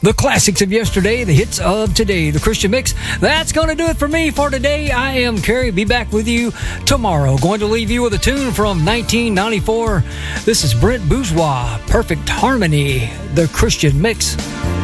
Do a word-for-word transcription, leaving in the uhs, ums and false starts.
The classics of yesterday, the hits of today, the Christian Mix. That's going to do it for me for today. I am Kerry. Be back with you tomorrow. Going to leave you with a tune from nineteen ninety-four. This is Brent Bourgeois, Perfect Harmony, the Christian Mix.